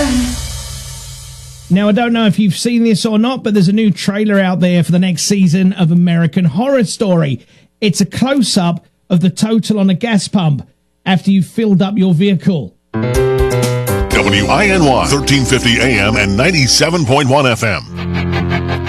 Now, I don't know if you've seen this or not, but there's a new trailer out there for the next season of American Horror Story. It's a close-up of the total on a gas pump after you've filled up your vehicle. WINY 1350 AM and 97.1 FM.